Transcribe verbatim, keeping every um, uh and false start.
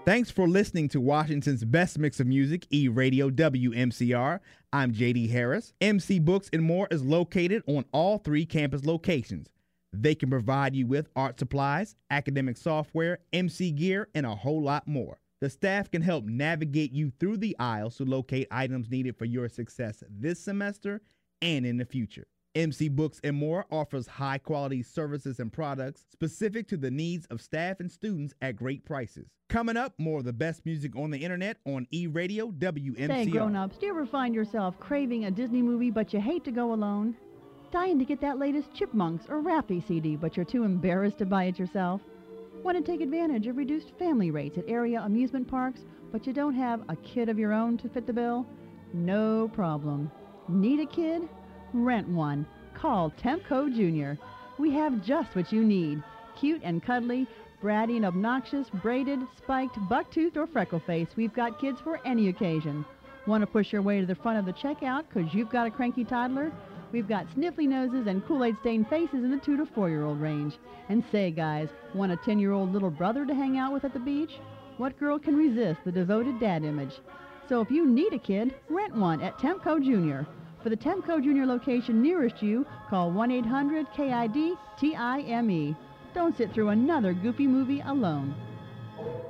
Thanks for listening to Washington's best mix of music, E-Radio W M C R. I'm J D Harris. M C Books and More is located on all three campus locations. They can provide you with art supplies, academic software, M C gear, and a whole lot more. The staff can help navigate you through the aisles to locate items needed for your success this semester and in the future. M C Books and More offers high-quality services and products specific to the needs of staff and students at great prices. Coming up, more of the best music on the internet on E-Radio W M C R. Hey, grown-ups, do you ever find yourself craving a Disney movie but you hate to go alone? Dying to get that latest Chipmunks or Raffi C D but you're too embarrassed to buy it yourself? Want to take advantage of reduced family rates at area amusement parks but you don't have a kid of your own to fit the bill? No problem. Need a kid? Rent one. Call Temco Junior We have just what you need. Cute and cuddly, bratty and obnoxious, braided, spiked, buck-toothed, or freckle-faced. We've got kids for any occasion. Want to push your way to the front of the checkout because you've got a cranky toddler? We've got sniffly noses and Kool-Aid stained faces in the two to four-year-old range. And say, guys, want a ten-year-old little brother to hang out with at the beach? What girl can resist the devoted dad image? So if you need a kid, rent one at Temco Junior For the Temco Junior location nearest you, call one eight hundred K I D T I M E. Don't sit through another goofy movie alone.